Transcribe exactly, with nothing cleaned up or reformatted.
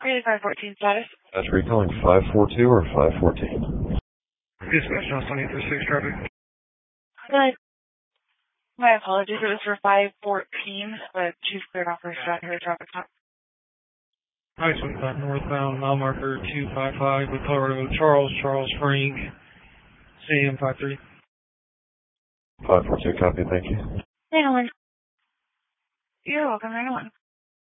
Grade five fourteen status. That's where you're calling five four two or five fourteen? Dispatch, House twenty three six traffic. Good. My apologies, it was for five fourteen, but she's cleared off her shot here, traffic stop. I twenty-five northbound, mile marker two five five with Colorado Charles, Charles Frank, C M five three. five four two, copy, thank you. Hang on. You're welcome, hang on.